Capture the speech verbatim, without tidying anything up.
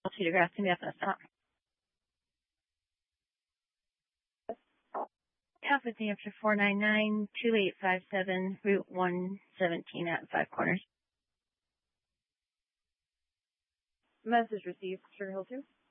Altitude Grass to be up at stop. Half with New Hampshire four nine nine, two eight five seven, Route one seventeen at Five Corners. Message received, Sugar Hill two.